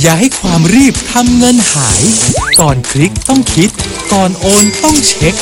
อย่าให้ความรีบทำเงินหายก่อนคลิกต้องคิดก่อนโอนต้องเช็ค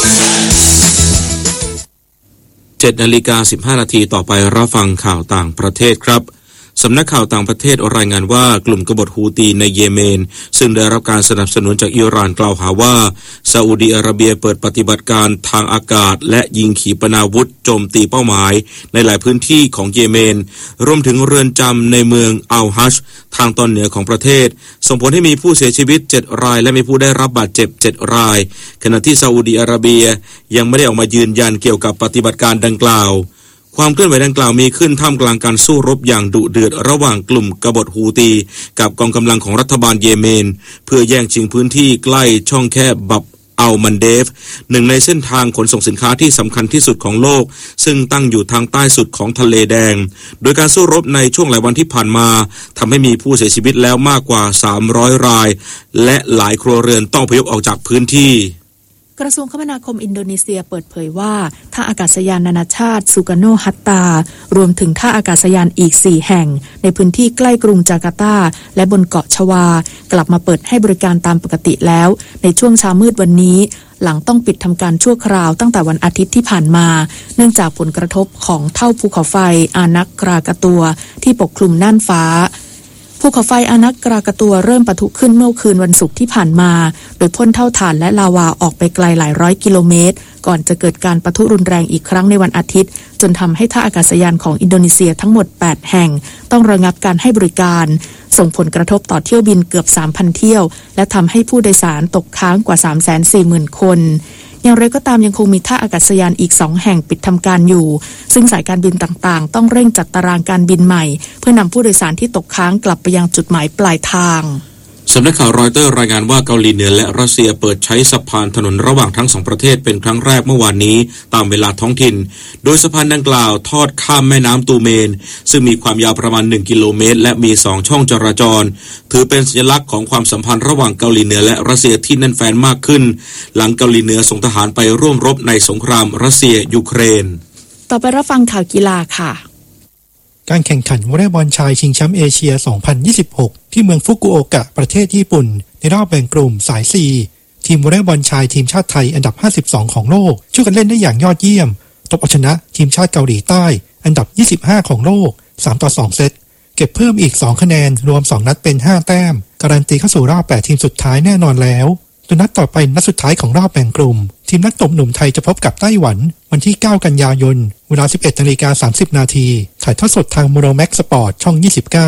7:15 น.ต่อไปรับฟังข่าวต่างประเทศครับสำนักข่าวต่างประเทศรายงานว่ากลุ่มกบฏฮูตีในเยเมนซึ่งได้รับการสนับสนุนจากอิหร่านกล่าวหาว่าซาอุดิอาระเบียเปิดปฏิบัติการทางอากาศและยิงขีปนาวุธโจมตีเป้าหมายในหลายพื้นที่ของเยเมนรวมถึงเรือนจำในเมืองอัลฮัชทางตอนเหนือของประเทศส่งผลให้มีผู้เสียชีวิต7รายและมีผู้ได้รับบาดเจ็บ7รายขณะที่ซาอุดิอาระเบียยังไม่ได้ออกมายืนยันเกี่ยวกับปฏิบัติการดังกล่าวความเคลื่อนไหวดังกล่าวมีขึ้นท่ามกลางการสู้รบอย่างดุเดือดระหว่างกลุ่มกบฏฮูตีกับกองกำลังของรัฐบาลเยเมนเพื่อแย่งชิงพื้นที่ใกล้ช่องแคบบับอัลมันเดฟหนึ่งในเส้นทางขนส่งสินค้าที่สำคัญที่สุดของโลกซึ่งตั้งอยู่ทางใต้สุดของทะเลแดงโดยการสู้รบในช่วงหลายวันที่ผ่านมาทำให้มีผู้เสียชีวิตแล้วมากกว่า300รายและหลายครัวเรือนต้องอพยพออกจากพื้นที่กระทรวงคมนาคมอินโดนีเซียเปิดเผยว่าท่าอากาศยานนานาชาติสุการโนฮัตตารวมถึงท่าอากาศยานอีก4แห่งในพื้นที่ใกล้กรุงจาการ์ตาและบนเกาะชวากลับมาเปิดให้บริการตามปกติแล้วในช่วงเช้ามืดวันนี้หลังต้องปิดทำการชั่วคราวตั้งแต่วันอาทิตย์ที่ผ่านมาเนื่องจากผลกระทบของเท่าภูเขาไฟอานักกรากะตัวที่ปกคลุมน่านฟ้าภูเขาไฟอานักกรากะตัวเริ่มปะทุขึ้นเมื่อคืนวันศุกร์ที่ผ่านมาโดยพ่นเท่าถ่านและลาวาออกไปไกลหลายร้อยกิโลเมตรก่อนจะเกิดการปะทุรุนแรงอีกครั้งในวันอาทิตย์จนทำให้ท่าอากาศยานของอินโดนีเซียทั้งหมด8แห่งต้องระงับการให้บริการส่งผลกระทบต่อเที่ยวบินเกือบ 3,000 เที่ยวและทำให้ผู้โดยสารตกค้างกว่า 340,000 คนอย่างไรก็ตามยังคงมีท่าอากาศยานอีก2แห่งปิดทำการอยู่ซึ่งสายการบินต่างๆต้องเร่งจัดตารางการบินใหม่เพื่อนำผู้โดยสารที่ตกค้างกลับไปยังจุดหมายปลายทางสำนักข่าวรอยเตอร์รายงานว่าเกาหลีเหนือและรัสเซียเปิดใช้สะพานถนนระหว่างทั้งสองประเทศเป็นครั้งแรกเมื่อวานนี้ตามเวลาท้องถิ่นโดยสะพานดังกล่าวทอดข้ามแม่น้ำตูเมนซึ่งมีความยาวประมาณ1กิโลเมตรและมี2ช่องจราจรถือเป็นสัญลักษณ์ของความสัมพันธ์ระหว่างเกาหลีเหนือและรัสเซียที่แน่นแฟ้นมากขึ้นหลังเกาหลีเหนือส่งทหารไปร่วมรบในสงครามรัสเซียยูเครนต่อไปรับฟังข่าวกีฬาค่ะการแข่งขันวอลเลย์บอลชายชิงแชมป์เอเชีย 2026 ที่เมืองฟุกุโอกะประเทศญี่ปุ่นในรอบแบ่งกลุ่มสาย 4 ทีมวอลเลย์บอลชายทีมชาติไทยอันดับ 52 ของโลกช่วยกันเล่นได้อย่างยอดเยี่ยมตบเอาชนะทีมชาติเกาหลีใต้อันดับ 25 ของโลก 3-2 เซตเก็บเพิ่มอีก 2 คะแนนรวม 2 นัดเป็น 5 แต้มการันตีเข้าสู่รอบ 8 ทีมสุดท้ายแน่นอนแล้วโดยนัดต่อไปนัดสุดท้ายของรอบแบ่งกลุ่มทีมนักตบหนุ่มไทยจะพบกับไต้หวันวันที่ 9 กันยายนเวลา 11:30 น.ถ่ายทอดสดทางโมโนแม็กซ์สปอร์ตช่อง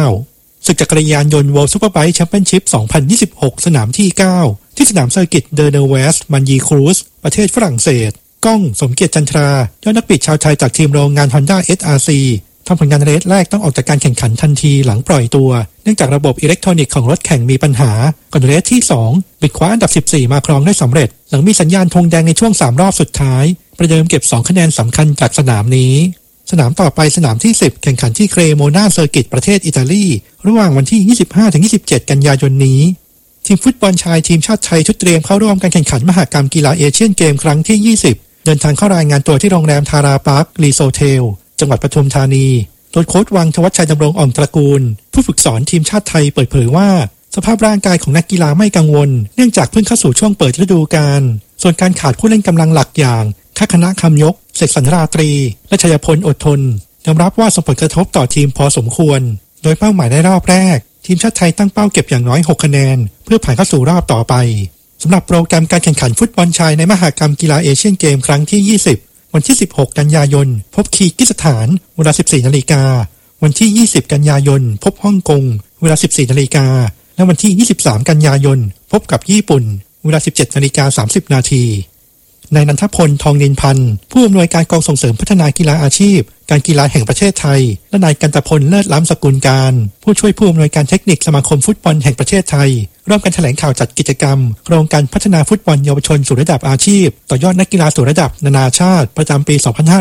29ศึกจักรยานยนต์ World Superbike Championship 2026 สนามที่ 9 ที่สนามเซอร์กิตเดอร์เนเวสมันยีครูซประเทศฝรั่งเศสก้องสมเกียรติจันทรายอดนักบิดชาวไทยจากทีมโรงงาน Honda SRC ทำผลงานเรสแรกต้องออกจากการแข่งขันทันทีหลังปล่อยตัวเนื่องจากระบบอิเล็กทรอนิกส์ของรถแข่งมีปัญหาก่อนเรสที่ 2 บิดคว้าอันดับ 14 มาครองได้สำเร็จหลังมีสัญญาณธงแดงในช่วง 3 รอบสุดท้ายประเดิมเก็บ 2 คะแนนสำคัญจากสนามนี้สนามต่อไปสนามที่ 10 แข่งขันที่เครโมนาเซอร์กิตประเทศอิตาลีระหว่างวันที่ 25-27 กันยายนนี้ทีมฟุตบอลชายทีมชาติไทยชุดเตรียมเข้าร่วมการแข่งขันมหกรรมกีฬาเอเชียนเกมครั้งที่ 20 เดินทางเข้ารายงานตัวที่โรงแรมทาราพาร์ครีโซเทลจังหวัดปทุมธานีโดยโค้ชวังธวัชชัยดำรงอ่องตระกูลผู้ฝึกสอนทีมชาติไทยเปิดเผยว่าสภาพร่างกายของนักกีฬาไม่กังวลเนื่องจากเพิ่งเข้าสู่ช่วงเปิดฤดูกาลส่วนการขาดผู้เล่นกำลังหลักอย่างทักษณะคำยกเสกสรรราตรีและชัยพลอดทนยอมรับว่าส่งผลกระทบต่อทีมพอสมควรโดยเป้าหมายในรอบแรกทีมชาติไทยตั้งเป้าเก็บอย่างน้อย6คะแนนเพื่อผ่านเข้าสู่รอบต่อไปสำหรับโปรแกรมการแข่งขันฟุตบอลชายในมหกรรมกีฬาเอเชียนเกมครั้งที่ 20 วันที่ 16 กันยายนพบคีร์กิสถานเวลา 14 นาฬิกาวันที่ 20 กันยายนพบฮ่องกงเวลา 14 นาฬิกาและวันที่ 23 กันยายนพบกับญี่ปุ่นเวลา 17:30 นาทีนายนันทพลทองนินพันธ์ผู้อำนวยการกองส่งเสริมพัฒนากีฬาอาชีพการกีฬาแห่งประเทศไทยและนายกันตพลเลิศล้ำสกุลการผู้ช่วยผู้อำนวยการเทคนิคสมาคมฟุตบอลแห่งประเทศไทยร่วมกันแถลงข่าวจัดกิจกรรมโครงการพัฒนาฟุตบอลเยาวชนสู่ระดับอาชีพต่อยอดนักกีฬาสู่ระดับนานาชาติประจำปี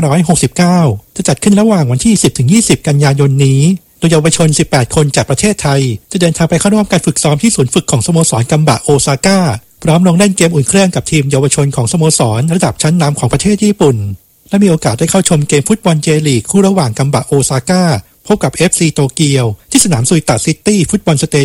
2569 จะจัดขึ้นระหว่างวันที่ 10-20 กันยายนนี้โดยเยาวชน 18 คนจากประเทศไทยจะเดินทางไปเข้าร่วมการฝึกซ้อมที่ศูนย์ฝึกของสโมสรกัมบะโอซาก้าพร้อมลงเล่นเกมอุ่นเครื่องกับทีมเยาวชนของสโมสรระดับชั้นนำของประเทศญี่ปุ่นและมีโอกาสได้เข้าชมเกมฟุตบอลเจลีกคู่ระหว่างกัมบะโอซาก้าพบกับ FC โตเกียวที่สนามซุยตะซิตี้ฟุตบอลสเต